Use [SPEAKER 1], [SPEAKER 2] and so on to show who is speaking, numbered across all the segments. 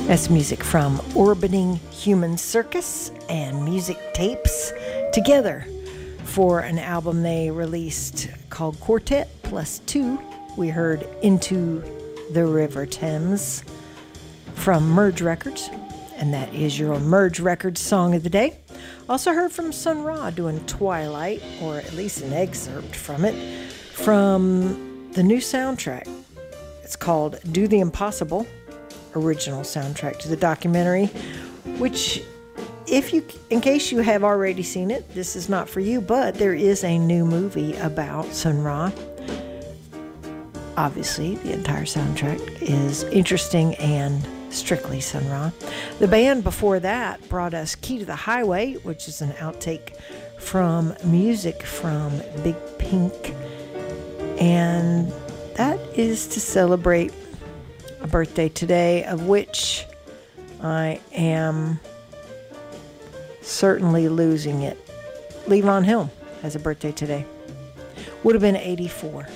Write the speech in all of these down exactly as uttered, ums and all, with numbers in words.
[SPEAKER 1] That's music from Orbiting Human Circus and Music Tapes together for an album they released called Quartet Plus Two. We heard Into the River Thames from Merge Records, and that is your Merge Records song of the day. Also heard from Sun Ra doing Twilight, or at least an excerpt from it, from the new soundtrack. It's called Do the Impossible, original soundtrack to the documentary, which, if you, in case you have already seen it, this is not for you, but there is a new movie about Sun Ra. Obviously, the entire soundtrack is interesting and strictly Sun Ra. The band before that brought us Key to the Highway, which is an outtake from music from Big Pink, and that is to celebrate a birthday today, of which I am certainly losing it. Levon Helm has a birthday today. Would have been eighty-four.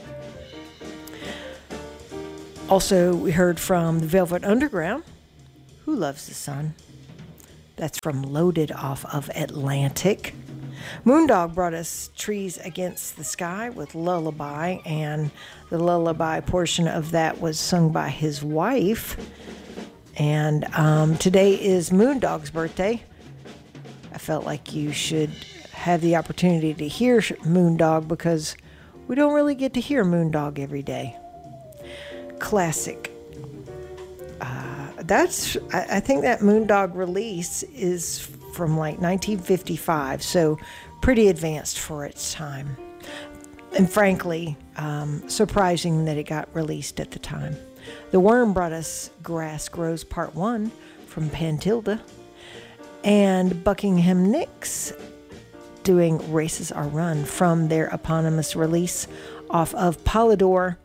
[SPEAKER 1] Also, we heard from the Velvet Underground, Who Loves the Sun. That's from Loaded off of Atlantic. Moondog brought us Trees Against the Sky with Lullaby, and the lullaby portion of that was sung by his wife. And um, today is Moondog's birthday. I felt like you should have the opportunity to hear Moondog because we don't really get to hear Moondog every day. Classic. Uh, that's, I, I think that Moondog release is from like nineteen fifty-five, so pretty advanced for its time. And frankly, um, surprising that it got released at the time. The Worm brought us Grass Grows Part one from Pantilda. And Buckingham Nicks doing Races Are Run from their eponymous release off of Polydor.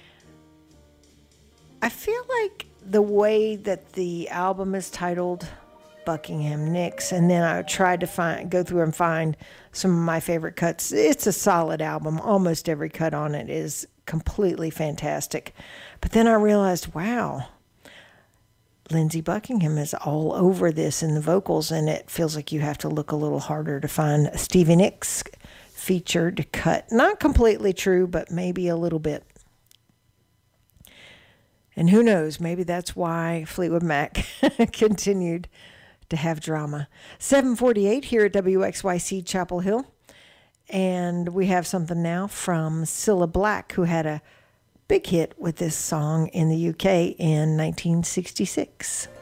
[SPEAKER 1] I feel like the way that the album is titled Buckingham Nicks, and then I tried to find, go through and find some of my favorite cuts. It's a solid album. Almost every cut on it is completely fantastic. But then I realized, wow, Lindsey Buckingham is all over this in the vocals, and it feels like you have to look a little harder to find a Stevie Nicks featured cut. Not completely true, but maybe a little bit. And who knows, maybe that's why Fleetwood Mac continued to have drama. seven forty-eight here at W X Y C Chapel Hill. And we have something now from Cilla Black, who had a big hit with this song in the U K in nineteen sixty-six.